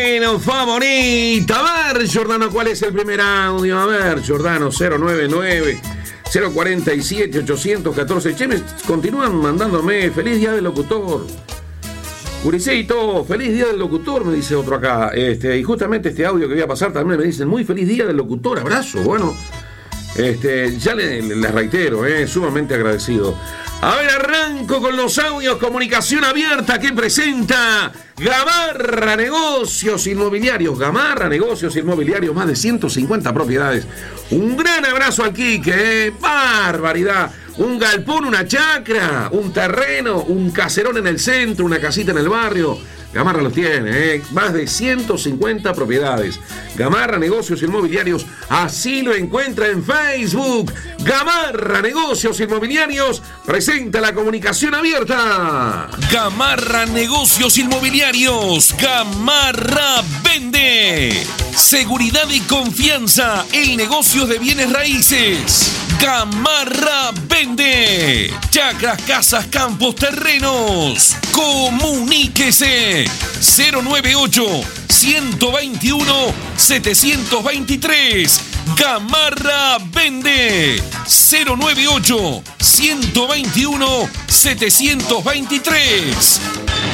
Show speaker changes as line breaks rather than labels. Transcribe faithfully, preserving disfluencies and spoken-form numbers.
Bueno, favorita. A ver, Jordano, ¿cuál es el primer audio? A ver, Jordano, cero nueve nueve, cero cuatro siete, ocho uno cuatro. Che, me continúan mandándome feliz día del locutor. Curiceito, feliz día del locutor, me dice otro acá. Este, y justamente este audio que voy a pasar también me dicen, muy feliz día del locutor, abrazo. Bueno, este, ya les le, le reitero, eh, sumamente agradecido. A ver, arranco con los audios. Comunicación abierta que presenta Gamarra Negocios Inmobiliarios. Gamarra Negocios Inmobiliarios, más de ciento cincuenta propiedades. Un gran abrazo al Quique, eh. Barbaridad. Un galpón, una chacra, un terreno, un caserón en el centro, una casita en el barrio. Gamarra los tiene, ¿eh? Más de ciento cincuenta propiedades. Gamarra Negocios Inmobiliarios, así lo encuentra en Facebook. Gamarra Negocios Inmobiliarios presenta la comunicación abierta.
Gamarra Negocios Inmobiliarios, Gamarra vende. Seguridad y confianza en negocios de bienes raíces. Gamarra vende. Chacras, casas, campos, terrenos. Comuníquese. cero nueve ocho, ciento veintiuno, setecientos veintitrés. Gamarra vende. cero nueve ocho, ciento veintiuno, setecientos veintitrés.